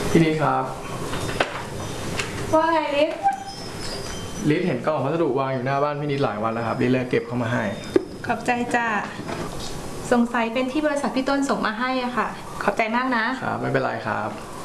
พี่นิดครับว่าไงลิศลิศเห็นกล่องพัสดุวางอยู่หน้าบ้านพี่นิดหลายวันแล้วครับลิศเลยเก็บเข้ามาให้ขอบใจจ้าสงสัยเป็นที่บริษัทพี่ต้นส่งมาให้อ่ะค่ะขอบใจมากนะครับไม่เป็นไรครับ